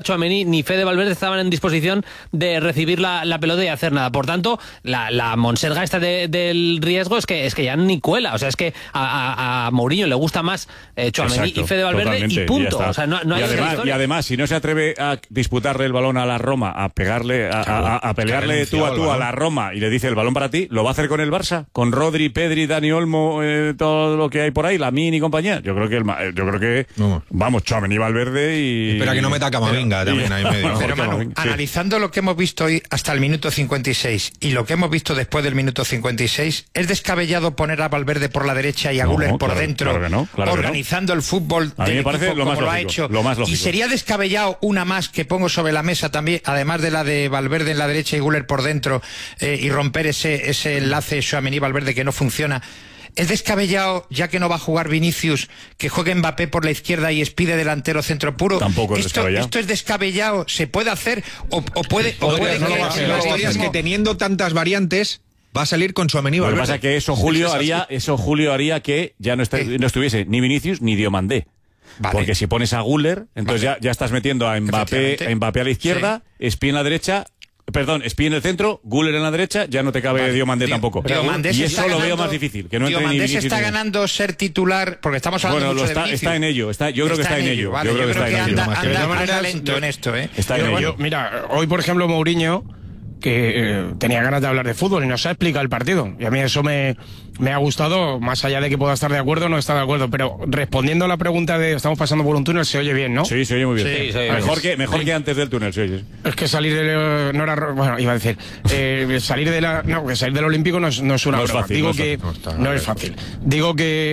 Tchouaméni ni Fede Valverde estaban en disposición de recibir la pelota y hacer nada. Por tanto, la monserga esta del riesgo es que ya ni cuela. O sea, es que a Mourinho le gusta más Tchouaméni y Fede Valverde, totalmente, y punto. O sea, no hay además, si no se atreve a disputarle el balón a la Roma, a pegarle, a pelearle tú a tú a la Roma y le dice el balón para ti, ¿lo va a hacer con el Barça? Con Rodri, Pedri, Dani Olmo, todo lo que hay por ahí, Lamine y compañía. Yo creo que vamos, Tchouaméni, Valverde y... Espera que no meta Camavinga también ahí medio. Pero Manu, analizando lo que hemos visto hoy hasta el minuto 56 y lo que hemos visto después del minuto 56, ¿es descabellado poner a Valverde por la derecha y a Güler por dentro, organizando el fútbol del equipo como lo ha hecho? Y sería descabellado una más que pongo sobre la mesa también, además de la de Valverde en la derecha y Güler por dentro, y romper ese enlace Tchouaméni-Valverde que no funciona. ¿Es descabellado, ya que no va a jugar Vinicius, que juegue Mbappé por la izquierda y Spide delantero centro puro? Tampoco es descabellado. ¿Esto es descabellado? ¿Se puede hacer? ¿O puede La historia es que teniendo tantas variantes va a salir con Tchouaméni. Lo que pasa es que eso Julio haría que ya no estuviese ni Vinicius ni Diomandé. Vale. Porque si pones a Güler, entonces ya estás metiendo a Mbappé a la izquierda, Spide en la derecha. Perdón, Spide en el centro, Güler en la derecha, ya no te cabe Diomandé tampoco. Y eso lo veo más difícil, que no entre ni Vinicius. Diomandé se está ganando ser titular, porque estamos hablando mucho de Vinicius. Está en ello, yo creo que está en ello. Vale, yo creo que anda lento en esto, Está en ello. Mira, hoy por ejemplo Mourinho, que tenía ganas de hablar de fútbol y nos ha explicado el partido. Y a mí eso me ha gustado, más allá de que pueda estar de acuerdo o no estar de acuerdo. Pero respondiendo a la pregunta de estamos pasando por un túnel, se oye bien, ¿no? Sí, se oye muy bien. Sí, mejor que antes del túnel, se oye. Es que salir no era... Bueno, iba a decir... salir del Olímpico no es una broma. Digo que no es fácil. Digo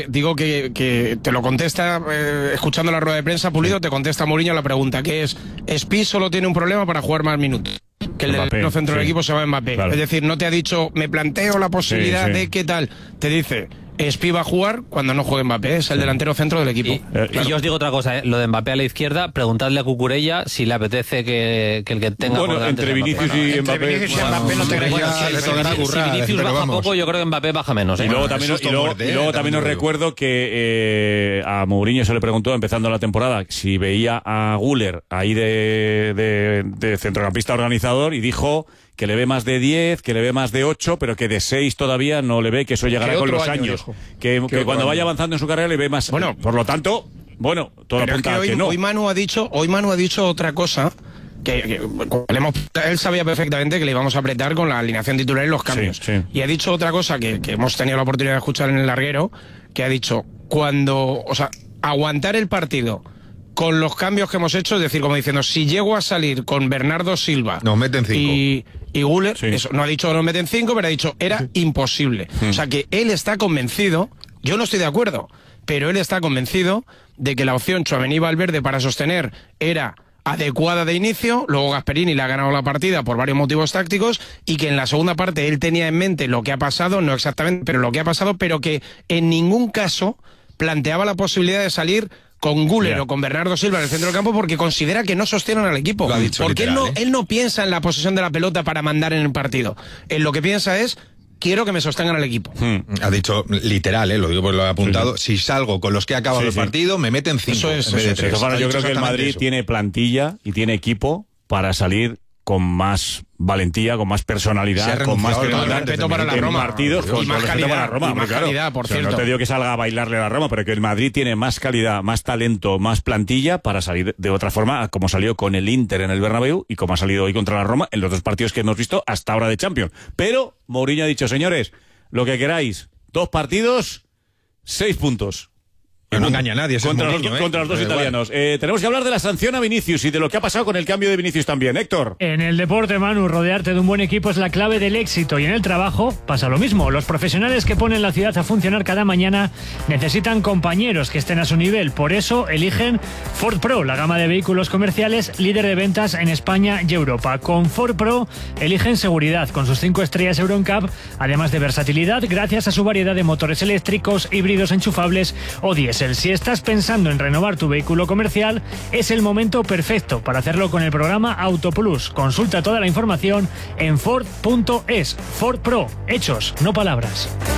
que te lo contesta, escuchando la rueda de prensa, Pulido, te contesta Mourinho a la pregunta, que es: Spide solo tiene un problema para jugar más minutos. Que el del centro del equipo se va a Mbappé. Claro. Es decir, no te ha dicho, me planteo la posibilidad de qué tal. Te dice, Spide va a jugar cuando no juegue Mbappé, es el delantero centro del equipo. Y yo os digo otra cosa, lo de Mbappé a la izquierda, preguntadle a Cucurella si le apetece que el que tenga por delante entre Vinicius y Mbappé. No te si Vinicius baja poco, yo creo que Mbappé baja menos. Y luego también os recuerdo que a Mourinho se le preguntó, empezando la temporada, si veía a Güler ahí de centrocampista organizador, y dijo que le ve más de 10, que le ve más de 8, pero que de 6 todavía no le ve, que eso llegará con los años. Que cuando vaya avanzando en su carrera le ve más. Bueno, por lo tanto, todo apunta a que no. Hoy Manu ha dicho otra cosa. Él sabía perfectamente que le íbamos a apretar con la alineación titular y los cambios. Sí. Y ha dicho otra cosa que hemos tenido la oportunidad de escuchar en el larguero, que ha dicho, aguantar el partido con los cambios que hemos hecho, es decir, como diciendo, si llego a salir con Bernardo Silva, nos meten 5 y Güler, eso, no ha dicho nos meten 5, pero ha dicho era imposible. O sea que él está convencido, yo no estoy de acuerdo, pero él está convencido de que la opción Tchouaméni-Valverde para sostener era adecuada de inicio, luego Gasperini le ha ganado la partida por varios motivos tácticos, y que en la segunda parte él tenía en mente lo que ha pasado, no exactamente, pero lo que ha pasado, pero que en ningún caso planteaba la posibilidad de salir con Güler o con Bernardo Silva en el centro del campo, porque considera que no sostienen al equipo. Porque él no piensa en la posesión de la pelota para mandar en el partido. Él lo que piensa es: quiero que me sostengan al equipo. Ha dicho literal, lo digo porque lo he apuntado. Si salgo con los que ha acabado el partido, me meten 5 en vez de 3. Yo creo que el Madrid tiene plantilla y tiene equipo para salir con más valentía, con más personalidad, con más respeto para la Roma, partidos, y más calidad, para la Roma, y más calidad, por cierto. No te digo que salga a bailarle a la Roma, pero que el Madrid tiene más calidad, más talento, más plantilla para salir de otra forma, como salió con el Inter en el Bernabéu y como ha salido hoy contra la Roma en los 2 partidos que hemos visto hasta ahora de Champions. Pero Mourinho ha dicho: señores, lo que queráis, 2 partidos, 6 puntos. No engaña a nadie. Contra los 2 italianos. Tenemos que hablar de la sanción a Vinicius y de lo que ha pasado con el cambio de Vinicius también. Héctor. En el deporte, Manu, rodearte de un buen equipo es la clave del éxito, y en el trabajo pasa lo mismo. Los profesionales que ponen la ciudad a funcionar cada mañana necesitan compañeros que estén a su nivel. Por eso eligen Ford Pro, la gama de vehículos comerciales líder de ventas en España y Europa. Con Ford Pro eligen seguridad con sus 5 estrellas Euro NCAP, además de versatilidad gracias a su variedad de motores eléctricos, híbridos enchufables o diésel. Si estás pensando en renovar tu vehículo comercial, es el momento perfecto para hacerlo con el programa AutoPlus. Consulta toda la información en Ford.es. Ford Pro, hechos, no palabras.